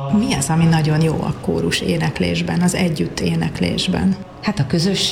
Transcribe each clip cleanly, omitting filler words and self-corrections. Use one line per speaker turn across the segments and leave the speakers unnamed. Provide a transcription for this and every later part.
Mi az, ami nagyon jó a kórus éneklésben, az együtt éneklésben?
Hát a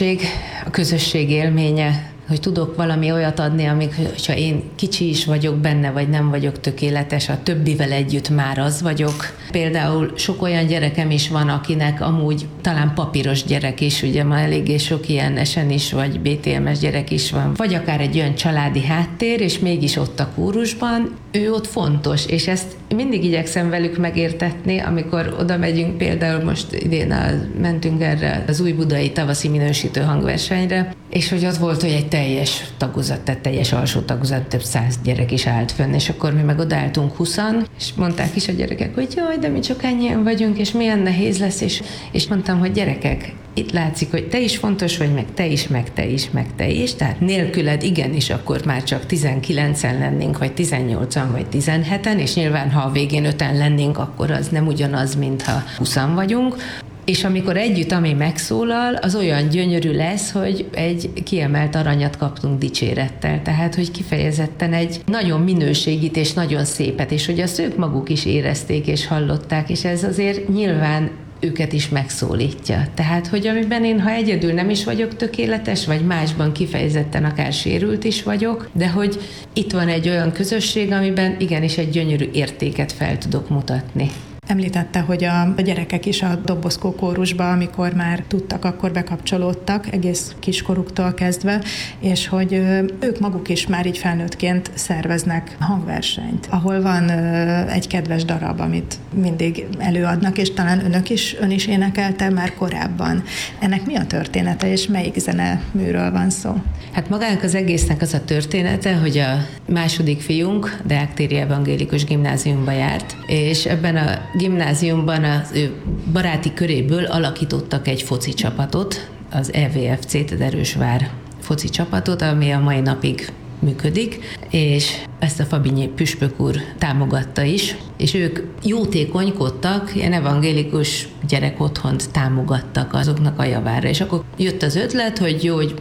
közösség élménye, hogy tudok valami olyat adni, hogyha én kicsi is vagyok benne, vagy nem vagyok tökéletes, a többivel együtt már az vagyok. Például sok olyan gyerekem is van, akinek amúgy talán papíros gyerek is, ugye ma eléggé sok ilyen SN is, vagy BTMS gyerek is van, vagy akár egy olyan családi háttér, és mégis ott a kórusban, ő ott fontos, és ezt mindig igyekszem velük megértetni, amikor oda megyünk, például most idén mentünk erre az újbudai tavaszi minősítő hangversenyre, és hogy ott volt, hogy egy teljes tagozat, tehát teljes alsó tagozat, több 100 gyerek is állt fönn, és akkor mi meg odaálltunk 20-an, és mondták is a gyerekek, hogy jaj, de mi csak ennyien vagyunk, és milyen nehéz lesz, és mondtam, hogy gyerekek, itt látszik, hogy te is fontos vagy, meg te is, meg te is, meg te is, tehát nélküled igenis akkor már csak 19-en lennénk, vagy 18-an, vagy 17-en, és nyilván, ha a végén 5-en lennénk, akkor az nem ugyanaz, mintha 20-an vagyunk. És amikor együtt, ami megszólal, az olyan gyönyörű lesz, hogy egy kiemelt aranyat kaptunk dicsérettel. Tehát, hogy kifejezetten egy nagyon minőségit és nagyon szépet, és hogy azt ők maguk is érezték és hallották, és ez azért nyilván őket is megszólítja. Tehát, hogy amiben én, ha egyedül nem is vagyok tökéletes, vagy másban kifejezetten akár sérült is vagyok, de hogy itt van egy olyan közösség, amiben igenis egy gyönyörű értéket fel tudok mutatni.
Említette, hogy a gyerekek is a Dobozkó kórusba, amikor már tudtak, akkor bekapcsolódtak, egész kiskoruktól kezdve, és hogy ők maguk is már így felnőttként szerveznek hangversenyt, ahol van egy kedves darab, amit mindig előadnak, és talán ön is énekelte már korábban. Ennek mi a története, és melyik zeneműről van szó?
Hát magának az egésznek az a története, hogy a második fiunk Deák téri evangélikus gimnáziumba járt, és ebben a gimnáziumban az ő baráti köréből alakítottak egy foci csapatot, az EVFC, tehát Erősvár foci csapatot, ami a mai napig működik, és ezt a Fabinyi püspök úr támogatta is, és ők jótékonykodtak, ilyen evangélikus gyerekotthont támogattak azoknak a javára, és akkor jött az ötlet, hogy jó, hogy